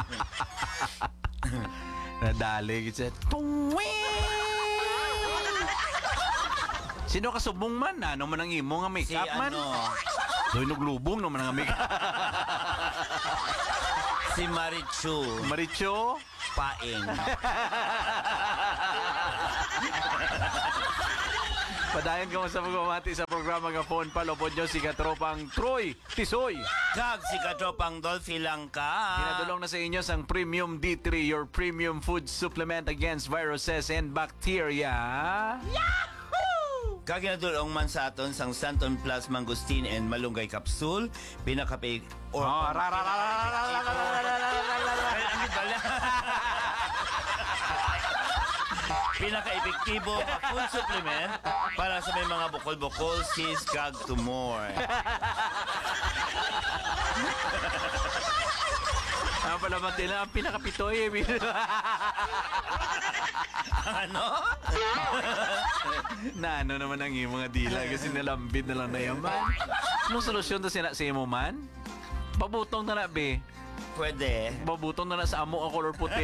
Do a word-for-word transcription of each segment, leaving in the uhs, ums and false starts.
Nadali gid siya. Sino ka subong man? Ano man ang imo nga Si makeup man? ano, Doy nuglubong naman ang makeup. si Marichu Maricho. Paing. Padayon ka mo sa pagmamati sa programa nga Phone Palo po nyo si katropang Troy Tisoy. Kag si katropang Dolphy Langka. Ginadulong na sa inyo sang Premium D three, your premium food supplement against viruses and bacteria. Kag ginadulong man sa aton sang Santon Plus Mangosteen and Malunggay Capsule. Pinakapig or Oh, ra ra ra ra ra ra ra ra ra ra ra. Ay, ang gitala. Pinaka-epektibo nga food supplement para sa may mga bukol-bukol, sis, kag tumor. Ang palaman nila, ang pinakapitoy. Eh. Ano? Na ano naman ang iyong mga dila kasi nalambid na lang na yaman. Anong solusyon to sina sa imo man? Pabutong na na, be. Pwede. Pabutong na na sa amo ang color puti.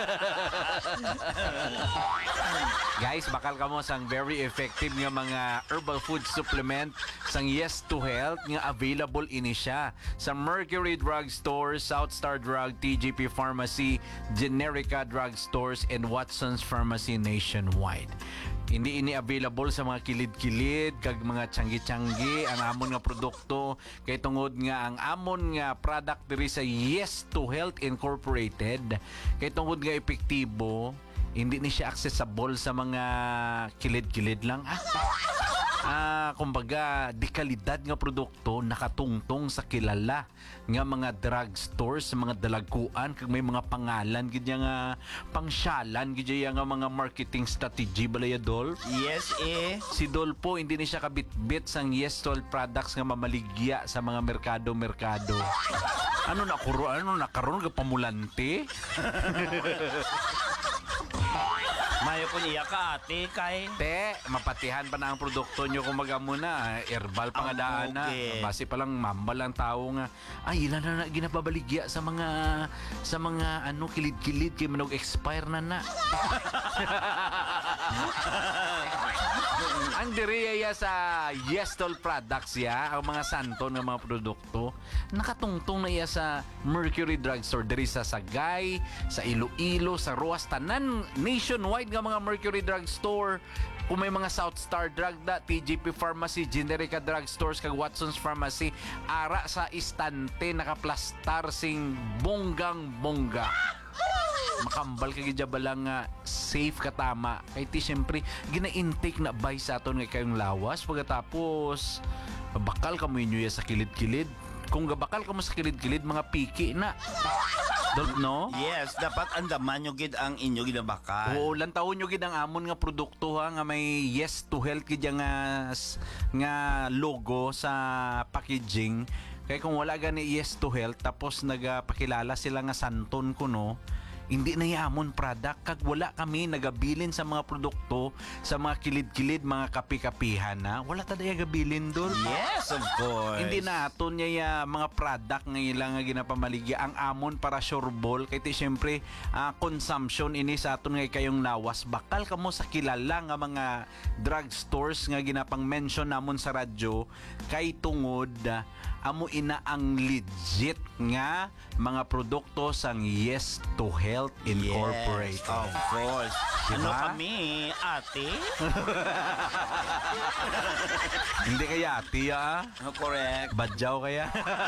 Guys, bakal ka mo sang very effective nga mga herbal food supplement sang Yes to Health nga available ini siya sa Mercury Drug Stores, South Star Drug, T G P Pharmacy, Generica Drug Stores, and Watson's Pharmacy nationwide. Hindi ini available sa mga kilid-kilid kag mga tiyanggi-tiyanggi ang amon nga produkto kay tungod nga ang amon nga product diri sa Yes to Health Incorporated kay tungod nga epektibo, hindi ni siya accessible sa mga kilid-kilid lang. Ah, ah kumbaga, di kalidad nga produkto nakatungtong sa kilala nga mga drugstores, sa mga dalagkuan kag may mga pangalan gid nga pangsyalan gid nga mga marketing strategy balay Dol. Yes, eh. Si Dolpo hindi ni siya kabitbit sang Yes Sol products nga mamaligya sa mga merkado-merkado. Ano na kuro, ano na karon ga pamulante? Mayo ko niya ka, ate, kay... Te, mapatihan pa na ang produkto nyo kung magamo na. Herbal pa nga daan na. Okay. Base pa lang mambal ang tao nga. Ay, ilan na na ginapabaligya sa mga sa mga ano kilid-kilid kay manog expire na na. Ang diriya sa Yestol products ya, ang mga santon nga mga produkto, nakatungtong na iya sa Mercury Drugstore diri sa Sagay, sa Iloilo, sa Ruas, tanan nationwide nga mga Mercury Drugstore. Kung may mga South Star Drug da, T G P Pharmacy, Generica Drug Stores kag Watson's Pharmacy, ara sa istante nakaplastar sing bonggang bongga. Makambal ka gidya balang nga safe ka tama kay ti syempre gina-intake na by sa aton nga kayong lawas pagkatapos bakal ka mo inyo sa kilid-kilid. Kung gabakal ka mo sa kilid-kilid mga piki na don't know. Yes, dapat andaman nyo gid ang inyo ginabakal. Oo, lantaon nyo gid ang amon nga produkto ha nga may Yes to Health gid nga nga logo sa packaging. Kaya kung wala gani Yes to Health tapos nagapakilala sila nga santon kuno, hindi na yamon product kag wala kami nagabilin sa mga produkto sa mga kilid-kilid mga kapi-kapihan na wala ta daya gabilin dol. Yes, of course. Hindi na aton niya ya, mga product nga ilang nga ginapamaligya ang amon para sureball kay ti syempre uh, consumption ini sa aton nga kayong lawas bakal kamo sa kilala nga mga drugstores nga ginapang mention namon sa radyo kay tungod uh, amo ina ang legit nga mga produkto sang Yes to Health Incorporated. Yes, of course. Diba? Ano kami, ate? Hindi kaya ati ah. Oh, correct. Badyaw kaya.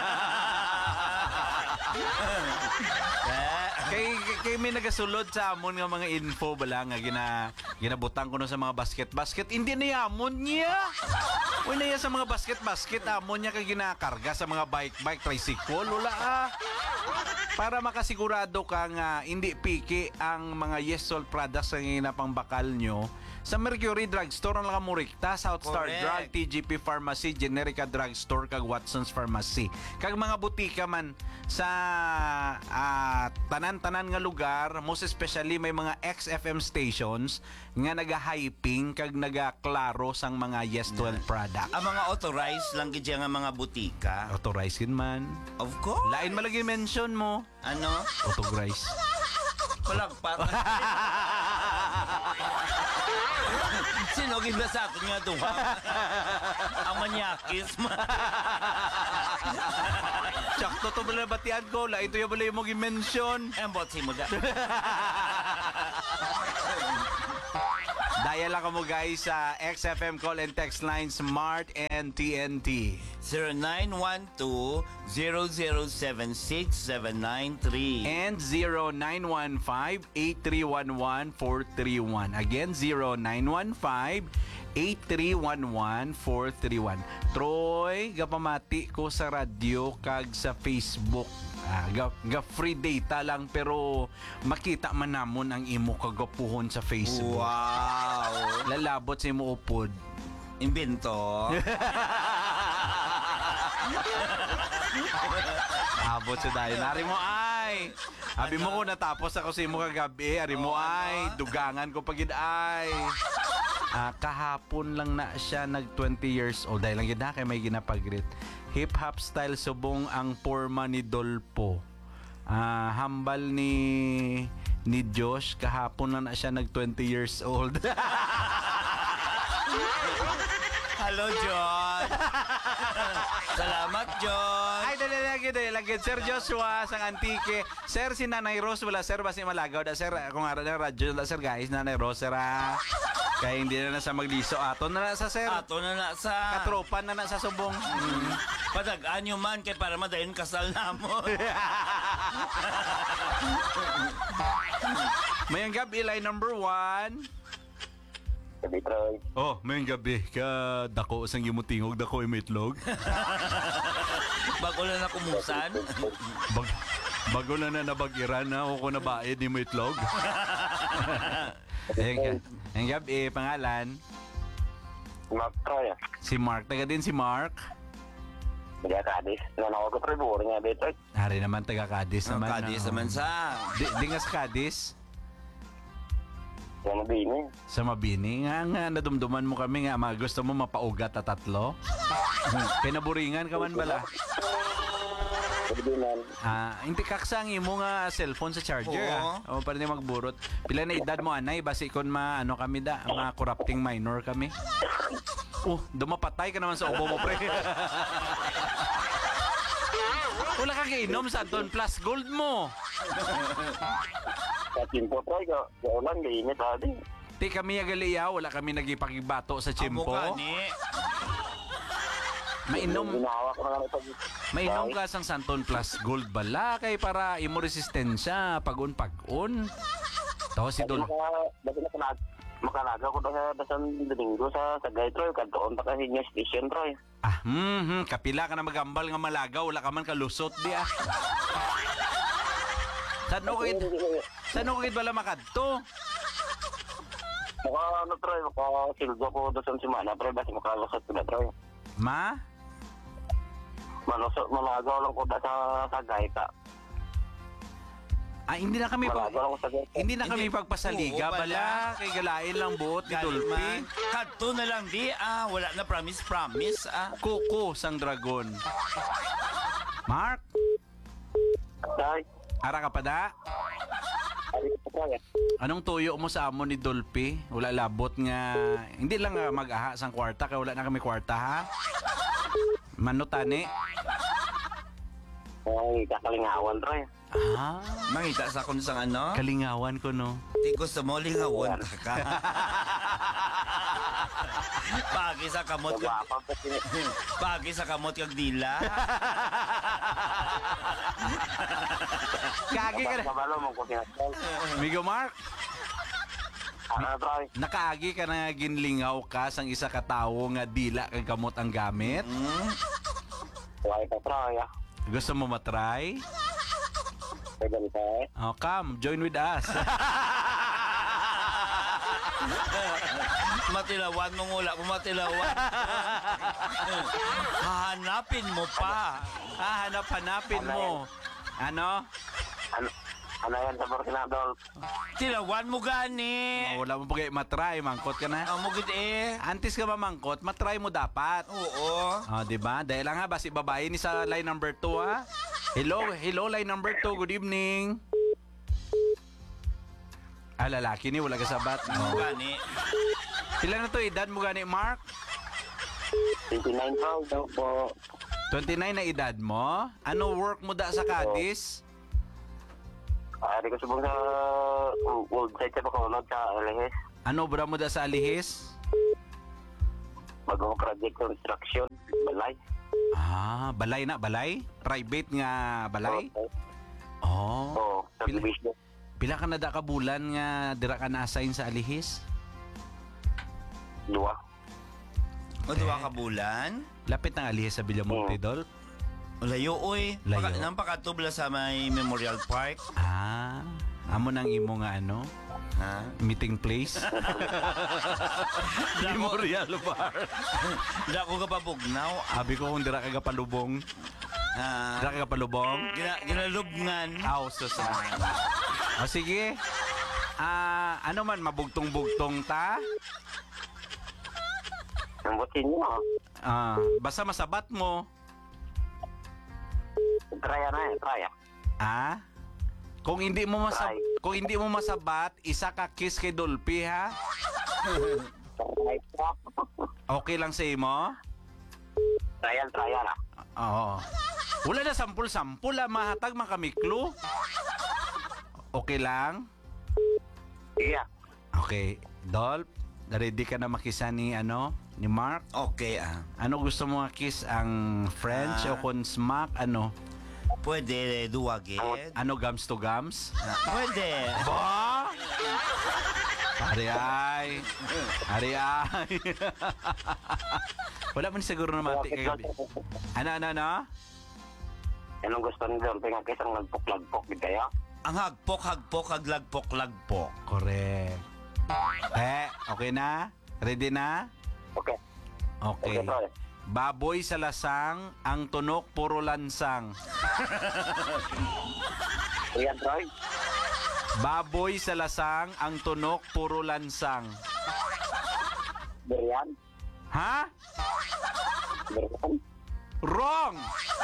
kay, kay may nagasulod sa amon nga mga info bala nga gina ginabutang ko no sa mga basket basket hindi na amon niya. Wala niya sa mga basket basket amon niya kay ginakarga sa mga bike bike tricycle wala ah. Para makasigurado ka nga hindi piki ang mga Yesol products nga ginapangbakal nyo sa Mercury Drugstore ang Lakamurikta, South Star Correct. Drug, T G P Pharmacy, Generica Drugstore kag Watson's Pharmacy. Kag mga butika man sa uh, tanan-tanan nga lugar, most especially may mga X F M stations nga naga-hyping kag naga-klaro sang mga Yes twelve product. Ang mga authorized lang gid nga mga butika. Authorized yun man. Of course. Lain malagi mention mo. Ano? Authorized. Palagpak. Sino gid ba sa akin nga duha? Ang manyakis. Sakto to bala batian ko. Lain to yung bala yung mo gi-mention. Embot si mo da. Dial lang mo guys sa X F M call and text line Smart and T N T. zero nine one two zero zero seven six seven nine three. And zero nine one five eight three one one four three one. Again, zero nine one five eight three one one four three one. Troy, gapamati ko sa radyo kag sa Facebook. Ah, ga, ga free data lang pero makita man namon ang imo kagapuhon sa Facebook. Wow. Lalabot sa imo upod. Imbento. Abot sa dayon. Ari mo ay. Abi mo ko natapos ako sa imo kagabi. Ari mo Oh, ay. ano? Dugangan ko pagid ay. Ah, kahapon lang na siya nag twenty years old. Dahil lang yun na kay may ginapagrit. Hip-hop style subong ang porma ni Dolpo. Ah, hambal ni ni Josh. Kahapon lang na siya nag twenty years old. Hello, John. Salamat, John. Ay, dali lagi, dali lagi. Sir Joshua, sang antike. Sir, si Nanay Rose, wala, sir, basi malagaw. Da, sir, kung araw na radyo, da, sir, guys, Nanay Rose, sir, ah. Kaya hindi na na sa magliso. Ato na na sa, sir. Ato na na sa... Katropan na na sa subong. Mm. Padagaan nyo man kay para madayon kasal namon. Mayang gabi, line number one. Sabi, Troy. Oh, mayang gabi. Ka dako sang imutingog, dako imitlog. Bago lang na kumusan. Bag, bago na na nabagiran na ako na bae di mo itlog. Ayun ka. Mayang gabi, pangalan. Mark Troy. ah. Si Mark. Taga din si Mark. Hindi ka kadis. Nanakaw ko, Troy. Boring nga, be, Troy. Hari naman taga Cadiz Ang naman. kadis ah. naman sa... Di, di nga sa Cadiz. Yan ang bini. Sa Mabini. Nga nga, nadumduman mo kami nga. Mga gusto mo mapaugat at tatlo. Pinaburingan ka man bala. Sabi din man. Ah, hindi kaksang imo nga cellphone sa charger Oo. ah. O para di magburot. Pila na edad mo anay basi kon ma ano kami da, mga corrupting minor kami. Oh, dumapatay ka naman sa ubo mo pre. Wala ka kainom sa Don Plus Gold mo. Sa timpo, Troy. Ka, ka lang, gainit, sabi. Di kami agaliyaw, wala kami nagipakibato sa Amo chimpo. ka ni... Mainom, Ginawa ko na nga ito. mainom ka sang Santon Plus Gold bala kay para imo resistensya pag-un pag-un. Tapos si Dati Dol. maka, dati makalag, makalaga ko doon sa dasang domingo sa Sagay, Troy. Kantoon pa kasi niya station, Troy. Ah, hmm, hmm, kapila ka na magambal nga malagaw, wala ka man kalusot di ah. Saan ko kid, saan ko kid bala makadto? Maka, ano, Troy, maka silgo ko doon sa simana, Troy. Basi makalusot ko na, Troy. Ma? Malusot, malagaw lang ko doon sa Sagay, ka. Ah, hindi na kami pag, Malagaw lang ko sa Sagay. hindi na kami Hindi. pagpasaliga Oo, bala bala. kay galain lang buot ni Dolphy. Kalman. Kadto na lang di ah. Wala na promise promise ah. Kuko sang dragon. Mark, Troy. ara ka pa da? Ari ko, Troy. Anong tuyo mo sa amo ni Dolphy? Wala labot nga, hindi lang nga mag-aha sang kwarta kay wala na kami kwarta ha. Manutani. Ay, kakalingawan, Troy. Ah, Mangita sa kung sang ano? kalingawan ko no. Di gusto mo lingawon ka. Pagi sa kamot kag Nagwapang kasi pagi sa kamot kag dila. Kagi ka na. Kabalo mo ko tinatol. Migo Mark, Ano, Troy? nakaagi ka na ginlingaw ka sang isa ka tawo nga dila kag kamot ang gamit. Hmm? Huwag ka, Troy. ah. Gusto mo matry? Pwede ka, eh. Oh, come, join with us. Matilawan mo ngula mo matilawan. Hahanapin mo pa. ah, hanap-hanapin mo. Ano? Ano? Ano yan sa Borsinadol? Tinawan mo gani. Oh, wala mo pagay matry, mangkot ka na. Ang mugid eh. Antes ka mamangkot, matry mo dapat. Oo. Oh, di ba? Dahil lang ha, basi babae ni sa line number two ha. Hello, hello line number two. Good evening. Ah, lalaki ni, wala ka sabat. Mo Oh. gani. Ilan na to edad mo gani, Mark? twenty-nine po, daw po. twenty-nine na edad mo? Ano work mo da sa Cadiz? Ari ko subong sa old site sa Bacolod sa Alejez. Ano bra mo da sa Alihis? Bagong project construction. Balay. Ah, balay na, balay? Private nga balay? Oh. Oo, sa Pila- division. Pila ka na da ka bulan nga dira ka na-assign sa Alihis? Dua. O duwa ka bulan. Lapit ng Alihis sa Villamonte, Dol? Layo oy. Layo. Paka, nang pakatubla sa may Memorial Park. Ah, amo nang imo nga ano, Ha? meeting place? Memorial Park. Dako ka pabugnaw. Abi ko kung dira ka palubong. Ah, Dira ka palubong. gina, ginalubngan. Aw, susa. O sige. Ah, ano man mabugtong-bugtong ta? Ang butin mo. Ah, basta masabat mo. Trya na eh, trya. Ah? Kung hindi mo masab Try. kung hindi mo masabat, isa ka kiss kay Dolphy ha. Try po. Okay lang sa imo? Trial, trial ah. Oo. Wala na sampul-sampul ah, mahatag man kami clue. Okay lang? Sige ah. Okay. Dolph, ready ka na makisa ni ano? Ni Mark? Okay ah. Ano gusto mo nga kiss? Ang French Ah. o kung smack? Ano? Pwede duwagit. Ano gums to gums? Ah, pwede. Ba? Ari ay. Ari ay. Wala man siguro na mati kagabi. Ano, ano, ano? Anong gusto ni Don? Pinga kisang lagpok-lagpok din kayo? Ang hagpok, hagpok, haglagpok, lagpok. Correct. Eh, okay na? Ready na? Okay. Okay. Okay, Troy. Baboy sa lasang, ang tunok puro lansang. Ayan, Troy. Baboy sa lasang, ang tunok puro lansang. Berian. Ha? Berian. Wrong!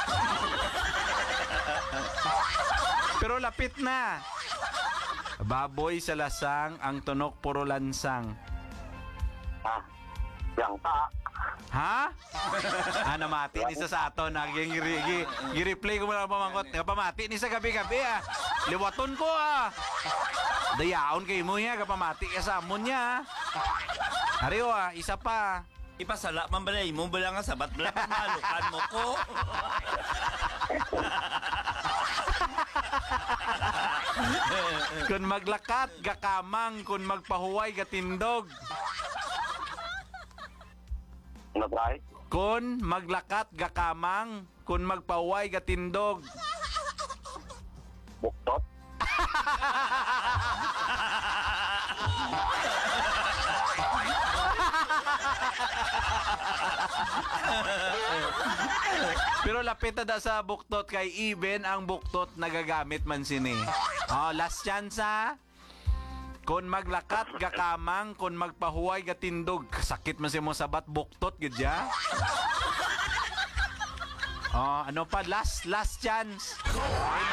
Pero lapit na. Baboy sa lasang, ang tunok puro lansang. Ah. Yang ta. Ha? Ah, namati ni sa sa ato. Naging gi-replay ko mo lang pamangkot. Kapamati ni sa gabi-gabi ah. Liwaton ko ah. Dayaon kay mo niya. Kapamati ka sa amon niya ah. Ariyo ah, isa pa. Ipasala man balay mo bala nga sabat bala malukan mo ko. Kung maglakat, gakamang. Kung magpahuway, gatindog. Ano, Troy? Kung maglakat, gakamang. Kung magpahuway, gatindog. Buktot. Pero lapit na da sa buktot kay even ang buktot nagagamit man sini. Oh, last chance ha. Kung maglakat gakamang, kung magpahuway gatindog, sakit man si mo sabat buktot gid ya. Oh, ano pa last last chance.